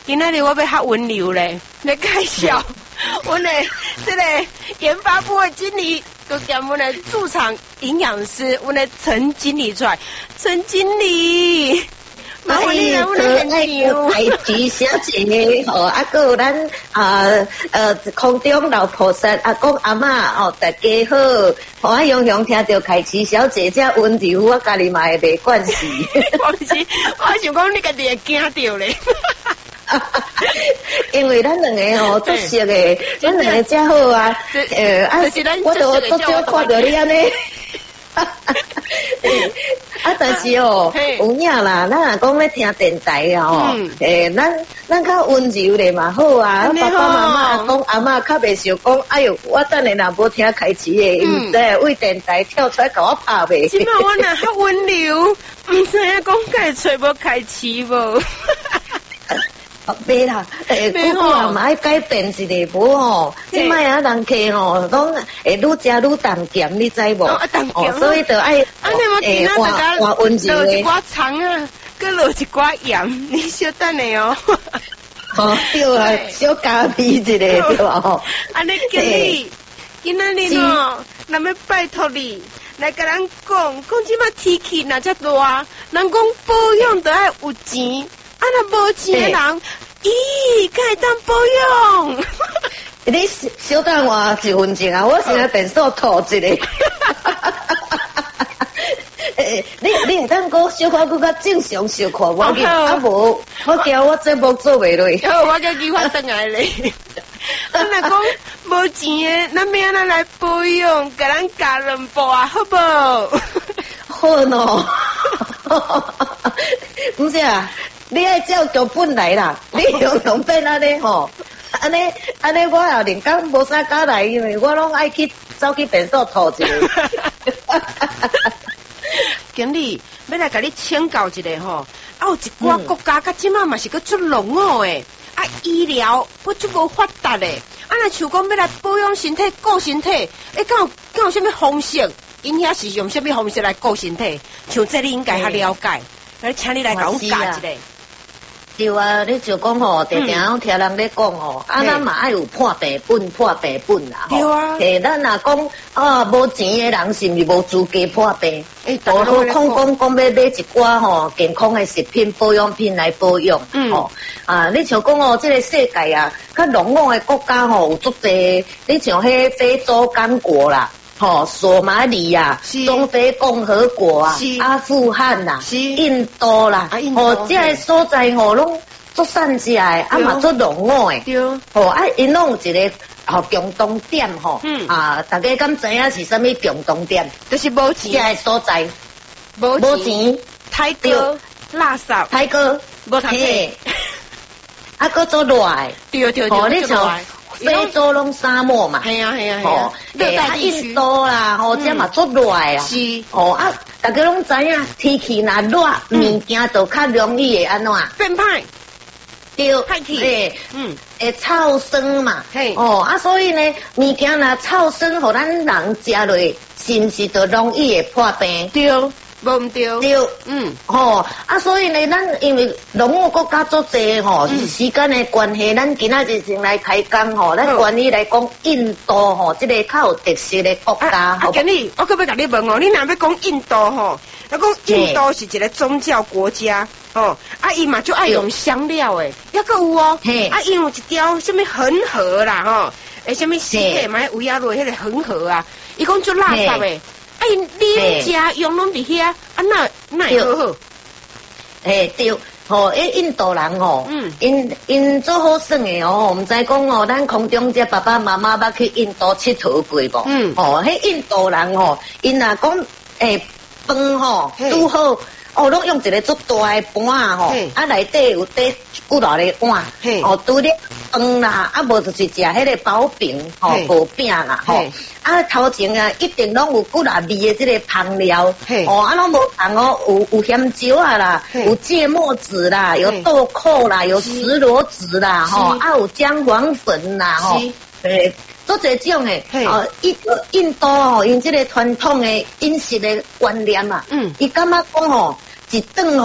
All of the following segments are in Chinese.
今仔日我要较温柔咧，来介绍阮的这个研发部的经理，都兼阮的驻场营养师，阮的陈经理出来，陈经理。麻烦你来阮的现场。 台菊小姐，吼，啊，还有咱空中老菩萨，阿公阿嬷，哦，大家好。我永永听到凯琪小姐这温柔，我家己嘛会袂惯势。 我想讲你家己会惊到咧。 因为咱两个吼都熟诶，咱两个真好啊。我都少看到你安尼。但是哦，有影啦，咱若讲要听电台啊，吼，咱较温柔咧嘛好啊，爸爸妈妈、阿公阿嬷较袂想讲，哎哟，我等下若无听开始诶，毋知为电台跳出来甲我拍袂。 即摆我若较温柔，毋知影讲该找无开始无。 袂啦，姑姑也嘛爱改变一下无吼，即摆啊人客吼，拢会愈食愈淡咸，你知无？所以就爱换温柔落一寡葱啊，佮落一寡盐，你小等下哦。 哦，对啊，小加味一下对吧？吼， 安尼经理，今仔日哦，咱要拜托你来甲咱讲即摆天气若遮热，人讲保养都爱有钱。啊，若无钱的人，咦，敢会当保养？ 你小等我1分钟啊，我先来便所吐一个。你会当讲小可佫较正常小看我嘅，啊无，我惊我节目做袂落。 好，我叫计划转来咧。咱若讲无钱的，咱要安怎来保养？甲咱加2步啊，好无？ 好喏，唔是啊。你爱照剧本来啦，你用变安尼吼，安尼我也连讲无啥敢来，因为我拢爱走去便所吐一个。 经理，要来甲你请教一下吼，有一寡国家甲即马嘛是个出龙诶，医疗不足无发达诶，若像讲要来保养身体、顾身体，敢有啥物方式？因遐是用啥物方式来顾身体？像这你应该较了解，来请你来甲我教一下。 对啊，你就讲吼，常常拢听人咧讲吼，咱嘛爱有破病本啦。 对啊， 咱若讲无钱诶人是毋是无资格破病？何况讲要买一寡吼健康诶食品、保养品来保养。吼你像讲哦，这个世界啊，较落伍诶国家吼有足侪，你像迄非洲刚果啦。索马里啊，中非共和国啊，阿富汗啦，印度啦，这个所在吼拢足善食诶，嘛足落伍诶。因拢有一个共同点吼，大家敢知影是啥物共同点？ 就是无钱。 这个所在无钱， 太高垃圾， 太高无读册， 搁足热诶。 对， 你像。非洲拢沙漠嘛， 系啊， 印度啦，这嘛足热诶啊， 是， 大家拢知影天气若热，物件就较容易会安怎变歹， 对， 歹气， 会臭酸嘛，所以呢，物件若臭酸，互咱人食落，是毋是就容易会破病？ 对。无毋对， 所以呢，咱因为落伍国家足济吼，时间的关系，咱今仔日先来开讲吼，咱关于来讲印度吼，这个较有特色的国家。 经理，我可要甲你问哦，你若要讲印度吼，要讲印度是一个宗教国家伊嘛就爱用香料诶，抑个有哦，因有一条什么恒河啦什么石体嘛围啊落迄个恒河啊，伊讲做垃圾诶。你食用拢伫遐，那会好好？ 对，印度人因做好耍诶毋知讲咱空中这爸爸妈妈捌去印度佚佗过无？迄印度人因若讲饭拄好。拢用一个足大诶盘啊内底有底几偌个碗，拄咧饭啦，无就是食迄个薄饼薄饼啦，头前啊一定拢有几偌味诶，即个香料，拢无同有香蕉啊啦，有芥末籽啦，有豆蔻啦，有石螺籽啦，有姜黄粉啦，做这种诶，印度因这个传统诶饮食诶观念啊，伊感觉讲一顿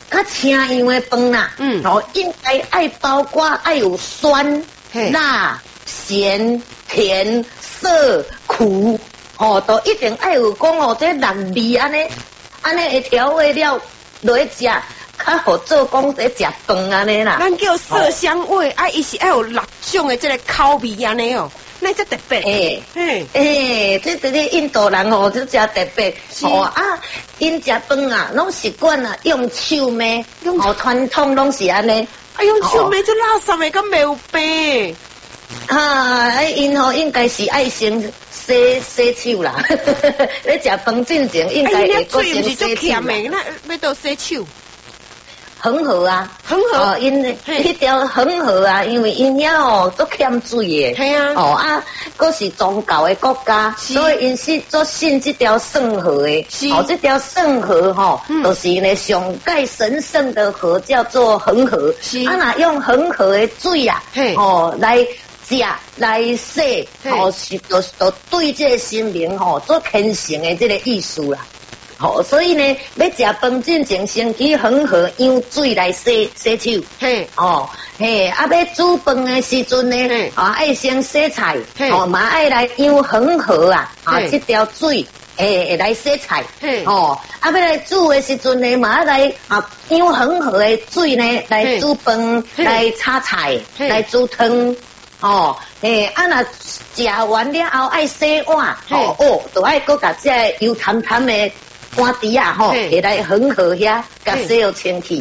较清样的饭啦，应该爱包括爱有酸、辣、咸、甜、涩、苦，都一定爱有讲这6味安尼会调味料落去食，较好做讲这食饭安尼啦。 咱叫色香味，伊是爱有6种的这个口味安尼哦。那这特别， 这印度人就真特别，因食饭啊，拢习惯啊用手糜，传统拢是安尼。 用手糜就垃圾的，咁没有病。 因应该是爱先洗手啦，咧食饭之前应该会搁先洗手。 那要到洗手。 恒河啊， 恒河， 因迄条恒河啊，因为因遐都欠水的， 系啊， 佫是宗教的国家，所以因是做信这条圣河的，这条圣河就是呢上界神圣的河，叫做恒河，那用恒河的水啊，来食来洗，是都对这个心灵做虔诚的这个意思啦。所以呢，要食饭之前先去恒河用水来洗手。要煮饭的时阵呢，爱先洗菜，嘛爱来用恒河啊，这条水来洗菜。要来煮的时阵呢，嘛来用恒河的水呢来煮饭，来炒菜，来煮汤。若食完了后爱洗碗，都爱搁甲这油淡淡的碗底啊，会来恒河遐，甲洗好清气。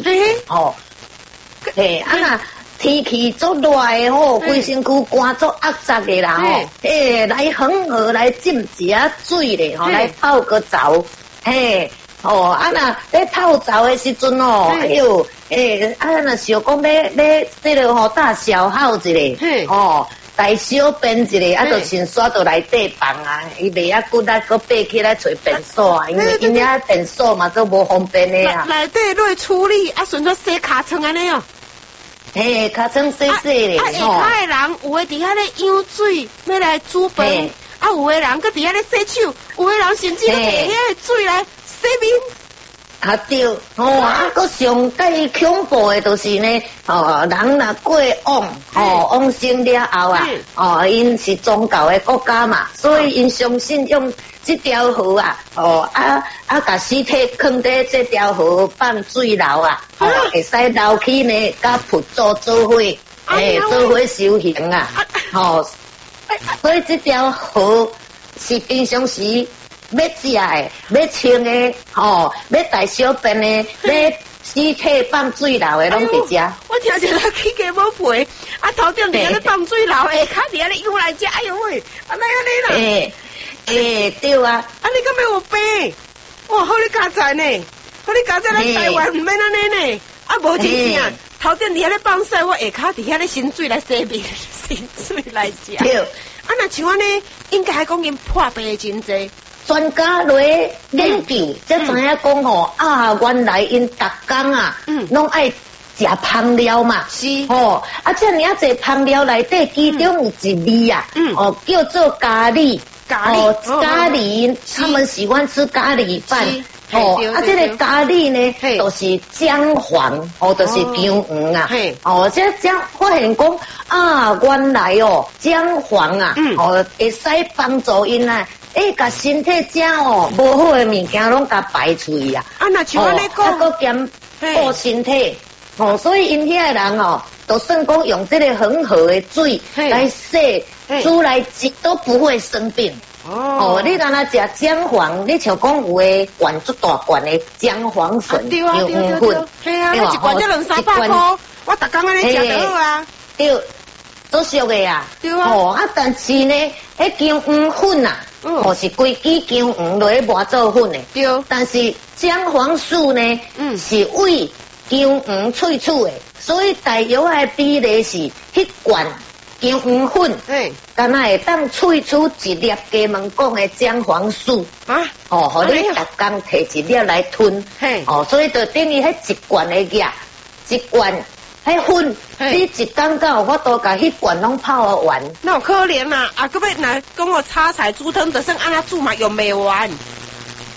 天气足热的规身躯汗足压杂的啦，来恒河来浸一下水咧，来泡个澡，咧泡澡的时阵哎呦，若想讲要这个大小号一个，大小便一个，就先刷到内底放啊，伊袂骨仔搁爬起来找便所啊，因为因遐便所嘛都无方便的啊。 内底落处理，顺便洗尻川安尼哦。 尻川洗洗咧。 下骹的人有诶伫遐咧舀水，要来煮饭，有诶人搁伫遐咧洗手，有诶人甚至摕遐个水来洗面。 对，搁上最恐怖的就是呢，人若过往生了后啊，因是宗教的国家嘛，所以因相信用这条河啊，甲尸体放在这条河放水流啊，会使流起呢，甲佛祖做伙，做伙修行啊，所以这条河是平常时。要食的，要清的，要大小便的，要尸体放水流的，拢伫遮。 我听见他起价要赔，头顶伫遐咧放水流，下骹伫遐咧舀来食，哎呦喂，安尼啦。 对啊， 你敢要有病？哇，好你加载呢，好你加载咱台湾唔免安尼呢，无真正，头顶伫遐咧放水，我下骹伫遐咧新水来洗面，新水来食。对，若像安尼，应该讲因破病真济。 专家来研究，才知影讲原来因逐工啊，拢爱食香料嘛， 是这尔济香料内底，其中有一味啊，叫做咖喱，咖喱，他们喜欢吃咖喱饭，这个咖喱呢，就是姜黄，就是姜黄啊，这发现讲原来姜黄啊，会使帮助因啊。甲身体食无好的物件拢甲排出去啊！ 那像安尼讲， 搁兼顾身体，所以因遐人都算讲用这个恒河的水来洗，煮来食都不会生病。你敢若食姜黄，你像讲有诶罐足大罐的姜黄粉、姜黄粉， 一罐才2-3百块，我逐工安尼食就好啊。 对，都俗的啊。对但是呢，迄姜黄粉啊。是规支姜黄落去磨做粉的，对。但是姜黄素呢，是为姜黄萃取的，所以大约的比例是迄罐姜黄粉，敢若会当萃取一粒加盟讲的姜黄素互你逐工摕一粒来吞，所以就等于迄一罐的药，一罐。迄粉，你一工到我都甲迄罐拢泡完， 那有可怜啊！搁要若讲我炒菜煮汤，就算安那煮嘛用袂完。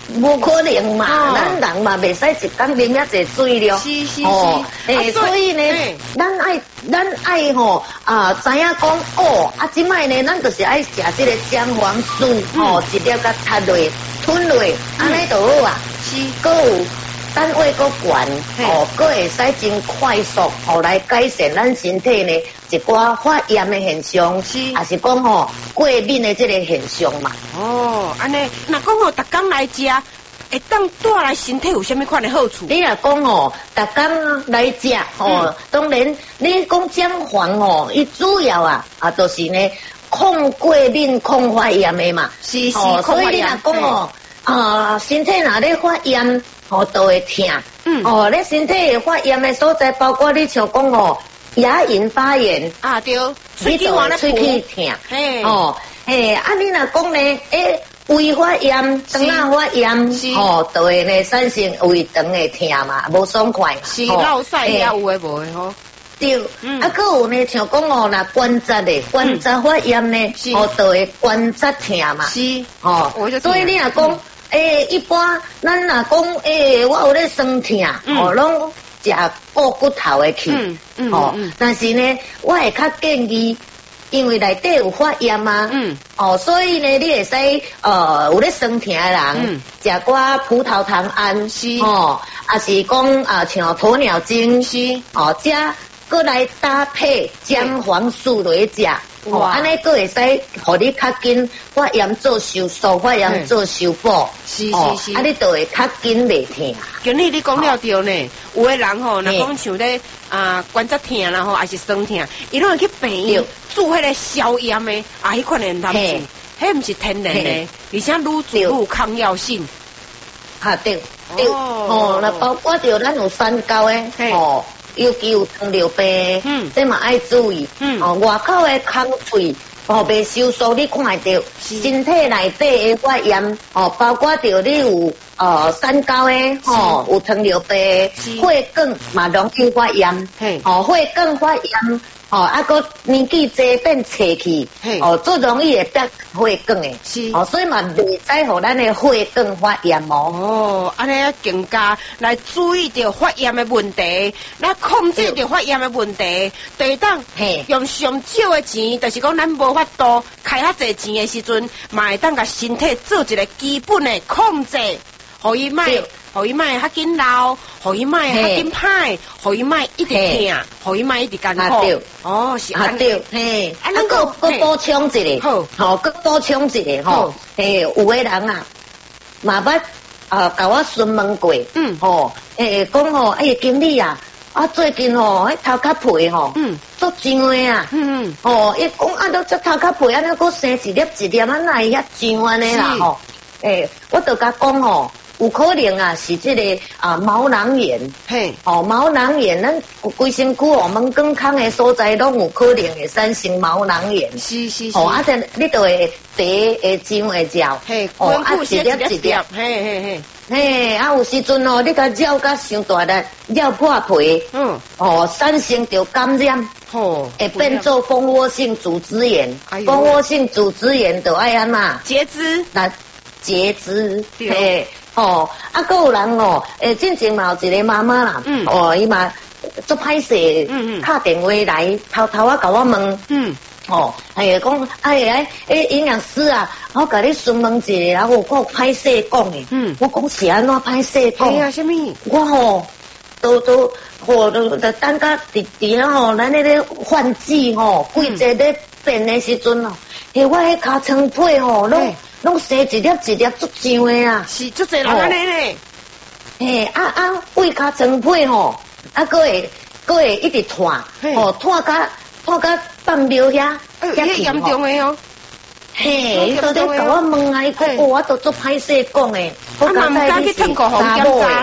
无可能嘛，咱人嘛袂使一天啉遐济水了。 是。 所以呢，咱爱吼知影讲即摆呢，咱就是爱食这个姜黄素一粒甲塌落吞落，安尼就好啊。 是， 搁有单位搁悬搁会使真快速来改善咱身体呢一寡发炎的现象，也是讲过敏的这个现象嘛。 安尼，那讲逐工来食，会当带来身体有啥物款的好处？ 你若讲逐工来食当然你讲姜黄伊主要就是呢抗过敏、抗发炎的嘛。 是， 所以你若讲身体若咧发炎都会痛。你身体发炎的所在，包括你像讲牙龈发炎对， 你就会喙齿痛。你若讲呢胃发炎、肠仔发炎，就会呢产生胃肠的痛嘛，无爽快。 是，落屎也有诶无诶对，搁有呢，像讲若关节的关节发炎呢，就会关节痛嘛。 是， 所以你若讲一般咱若讲我有咧酸痛，拢食补骨头的去。但是呢，我会较建议。因为内底有发炎嘛，所以呢，你会使有咧酸痛的人，食寡葡萄糖胺，也是讲像鸵鸟精，加搁来搭配姜黄素来食，安尼搁会使互你较紧发炎做收缩，发炎做修补， 是， 你就会较紧袂痛。 今日你讲了对呢，有的人若讲像咧关节痛啦还是酸痛，伊拢会去病院做迄个消炎的，迄款的男子，迄毋是天然的，而且愈做愈有抗药性。 对，那包括着咱有三高的，尤其有糖尿病，这嘛爱注意。外口的空喙袂收缩，你看会到身体内底的发炎，包括着你有三高的，有糖尿病，血管嘛容易发炎，血管发炎。搁年纪济变脆气，最容易会得血管的，所以嘛袂使互咱的血管发炎安尼更加来注意到发炎的问题，来控制到发炎的问题，就会当用上少的钱，就是讲咱无法度开遐济钱的时阵，嘛会当甲身体做一个基本的控制，互伊卖较紧老，互伊卖较紧歹，互伊卖一直痛，互伊卖一直艰苦。是安对， 咱搁补充一个，搁补充一个有的人嘛捌甲我询问过，讲经理最近迄头壳皮足痒的伊讲都这头壳皮安尼搁生一粒一粒哪会遐痒安尼啦我就甲讲有可能是这个毛囊炎，毛囊炎，咱规身躯门肛腔的所在拢有可能会产生毛囊炎。 是， 这你就会第会痒会照，一粒一粒，有时阵你甲绕甲伤大力，绕破皮，产生着感染，会变做蜂窝性组织炎。蜂窝性组织炎就爱安怎？ 截肢， 截肢，还有人之前嘛有一个妈妈啦，伊嘛足歹势，打电话来偷偷甲我问，讲营养师我甲你询问一下，我歹势讲的，我讲是安怎歹势讲？ 什么？ 我都等甲伫遐咱那个换季季节咧变的时阵我迄尻川皮拢生一粒一粒足痒的是足侪人安尼咧。胃尻川皮搁会一直炭，炭甲半秒遐严重的伊都在甲我问伊讲我都做歹势讲的， 我嘛毋敢去探过互检查。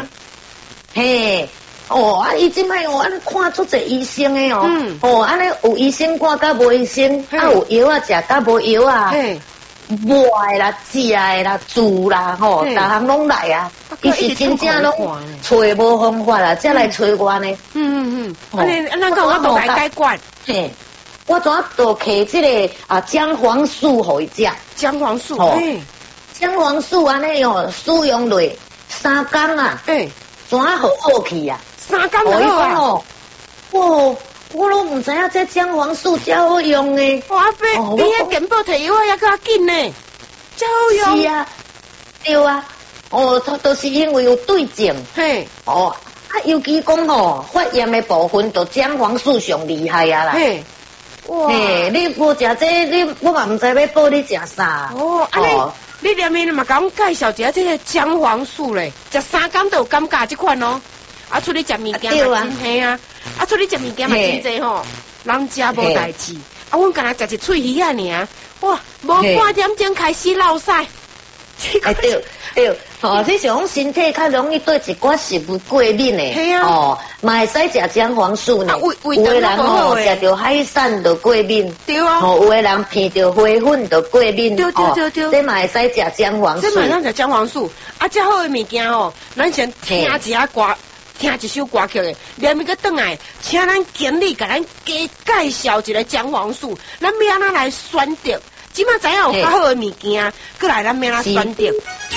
伊即摆安看出一医生的安尼有医生看甲无医生，有药食甲无药抹的啦、食的啦、煮啦，逐项拢来伊是真正拢找无方法啦，才来找我呢。 安尼咱讲我都来解决。 我怎都摕这个姜黄素互伊食？ 姜黄素， 姜黄素安尼哦，使用落3天啊，怎啊好去啊 ？3天就好啊！ 哦，我都唔知影这姜黄素真好用诶。 哇，阿伯，你迄健保摕药啊，还较紧呢，真好用。 是啊，对啊，都是因为有对症。 嘿， 尤其讲发炎的部分，就姜黄素上厉害啊啦。嘿，哇，你无食这，我嘛唔知要补你食啥。 你连面嘛甲我介绍一下这个姜黄素咧，食3天都有感觉这款哦。出你食物件嘛真嘿啊，出你食物件嘛真济吼，人食无代志。阮干那食一喙鱼啊尔，哇，无半点钟开始落屎。 对，你是讲身体较容易对一寡食物过敏诶，嘛会使食姜黄素呢。有的人食到海产就过敏， 对啊， 有的人闻到花粉就过敏， 对， 这嘛会使食姜黄素。 这嘛使食姜黄素，这好的物件咱先听一下歌，听一首歌曲的，连咪个转来，请咱经理甲咱加介绍一个姜黄素，咱要安怎来选择？即马知影有较好的物件，过来咱要安怎选择？